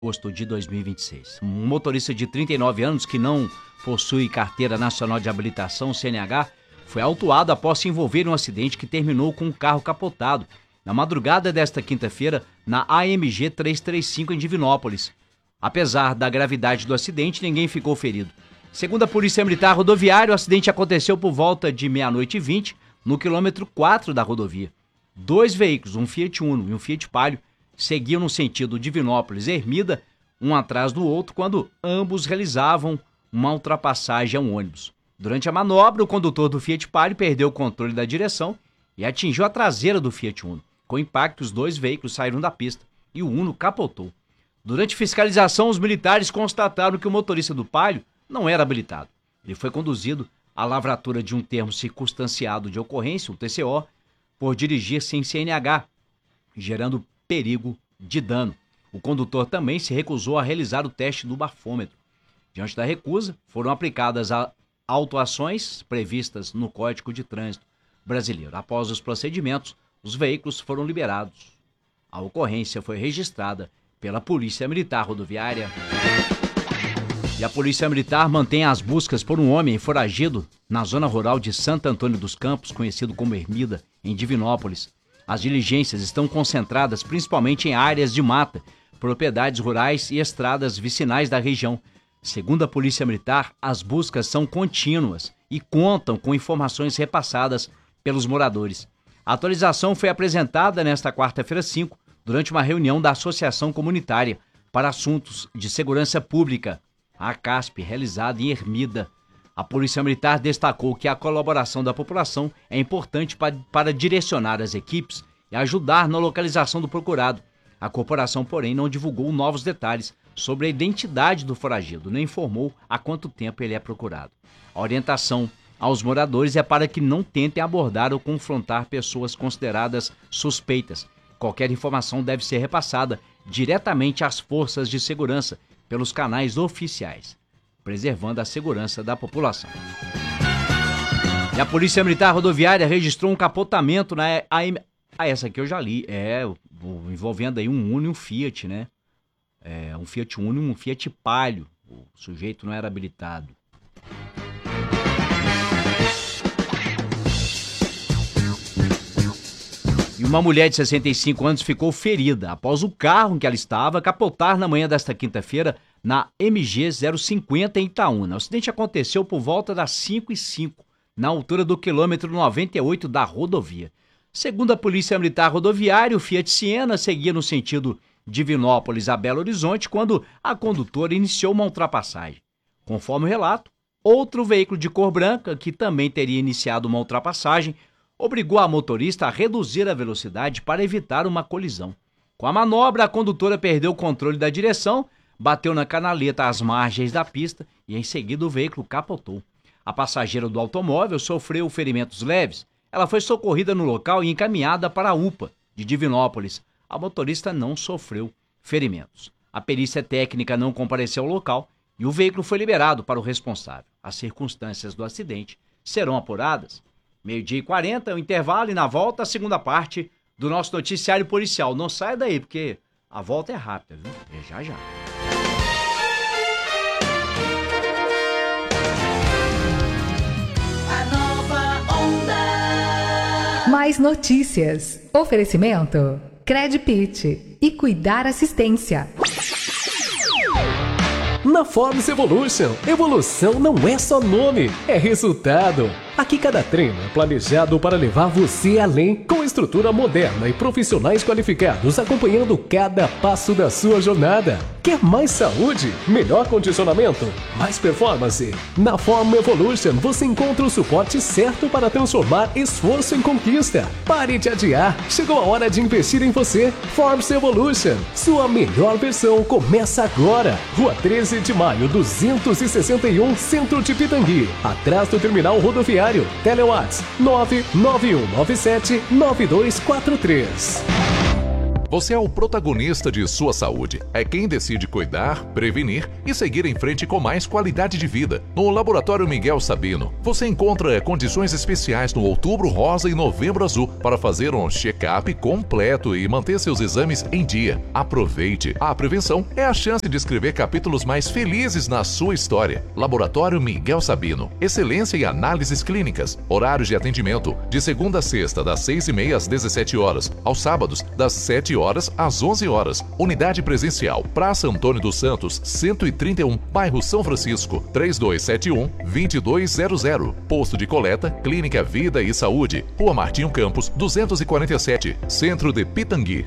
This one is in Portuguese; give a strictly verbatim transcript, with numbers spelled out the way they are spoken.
agosto de dois mil e vinte e seis. Um motorista de trinta e nove anos que não possui carteira nacional de habilitação, C N H, foi autuado após se envolver em um acidente que terminou com um carro capotado na madrugada desta quinta-feira na A M G trezentos e trinta e cinco em Divinópolis. Apesar da gravidade do acidente, ninguém ficou ferido. Segundo a Polícia Militar Rodoviária, o acidente aconteceu por volta de meia-noite e vinte no quilômetro quatro da rodovia. Dois veículos, um Fiat Uno e um Fiat Palio, seguiam no sentido Divinópolis-Ermida, um atrás do outro, quando ambos realizavam uma ultrapassagem a um ônibus. Durante a manobra, o condutor do Fiat Palio perdeu o controle da direção e atingiu a traseira do Fiat Uno. Com impacto, os dois veículos saíram da pista e o Uno capotou. Durante fiscalização, os militares constataram que o motorista do Palio não era habilitado. Ele foi conduzido à lavratura de um termo circunstanciado de ocorrência, um T C O, por dirigir sem C N H, gerando perigo de dano. O condutor também se recusou a realizar o teste do bafômetro. Diante da recusa, foram aplicadas a autuações previstas no Código de Trânsito Brasileiro. Após os procedimentos, os veículos foram liberados. A ocorrência foi registrada pela Polícia Militar Rodoviária. E a Polícia Militar mantém as buscas por um homem foragido na zona rural de Santo Antônio dos Campos, conhecido como Ermida, em Divinópolis. As diligências estão concentradas principalmente em áreas de mata, propriedades rurais e estradas vicinais da região. Segundo a Polícia Militar, as buscas são contínuas e contam com informações repassadas pelos moradores. A atualização foi apresentada nesta quarta-feira cinco, durante uma reunião da Associação Comunitária para Assuntos de Segurança Pública, a ACASP, realizada em Ermida. A Polícia Militar destacou que a colaboração da população é importante para, para direcionar as equipes e ajudar na localização do procurado. A corporação, porém, não divulgou novos detalhes sobre a identidade do foragido, nem informou há quanto tempo ele é procurado. A orientação aos moradores é para que não tentem abordar ou confrontar pessoas consideradas suspeitas. Qualquer informação deve ser repassada diretamente às forças de segurança pelos canais oficiais, preservando a segurança da população. E a Polícia Militar Rodoviária registrou um capotamento na A M... Ah, essa aqui eu já li, é, envolvendo aí um Uno e um Fiat, né? É, um Fiat Uno e um Fiat Palio. O sujeito não era habilitado. E uma mulher de sessenta e cinco anos ficou ferida após o carro em que ela estava capotar na manhã desta quinta-feira na M G zero cinquenta em Itaúna. O acidente aconteceu por volta das cinco e cinco, na altura do quilômetro noventa e oito da rodovia. Segundo a Polícia Militar Rodoviária, o Fiat Siena seguia no sentido Divinópolis a Belo Horizonte quando a condutora iniciou uma ultrapassagem. Conforme o relato, outro veículo de cor branca, que também teria iniciado uma ultrapassagem, obrigou a motorista a reduzir a velocidade para evitar uma colisão. Com a manobra, a condutora perdeu o controle da direção, bateu na canaleta às margens da pista e em seguida o veículo capotou. A passageira do automóvel sofreu ferimentos leves. Ela foi socorrida no local e encaminhada para a U P A de Divinópolis. A motorista não sofreu ferimentos. A perícia técnica não compareceu ao local e o veículo foi liberado para o responsável. As circunstâncias do acidente serão apuradas. Meio-dia e quarenta, o intervalo, e na volta a segunda parte do nosso noticiário policial. Não saia daí, porque a volta é rápida, viu? É já já. A nova onda. Mais notícias. Oferecimento Credpit e Cuidar Assistência. Na Forbes Evolution, evolução não é só nome, é resultado. Aqui cada treino é planejado para levar você além, com estrutura moderna e profissionais qualificados acompanhando cada passo da sua jornada. Quer mais saúde? Melhor condicionamento? Mais performance? Na Form Evolution você encontra o suporte certo para transformar esforço em conquista. Pare de adiar, chegou a hora de investir em você. Forbes Evolution, sua melhor versão começa agora. Rua treze de maio, duzentos e sessenta e um, Centro de Pitangui, atrás do terminal rodoviário. Telewatts nove nove um nove sete nove dois quatro três. Você é o protagonista de sua saúde. É quem decide cuidar, prevenir e seguir em frente com mais qualidade de vida. No Laboratório Miguel Sabino, você encontra condições especiais no Outubro Rosa e Novembro Azul para fazer um check-up completo e manter seus exames em dia. Aproveite. A prevenção é a chance de escrever capítulos mais felizes na sua história. Laboratório Miguel Sabino. Excelência em análises clínicas. Horários de atendimento de segunda a sexta, das seis e meia às dezessete horas. Aos sábados, das sete horas às onze horas. Unidade presencial. Praça Antônio dos Santos, cento e trinta e um, bairro São Francisco, três dois sete um, dois dois zero zero. Posto de coleta, Clínica Vida e Saúde. Rua Martinho Campos, duzentos e quarenta e sete, Centro de Pitangui.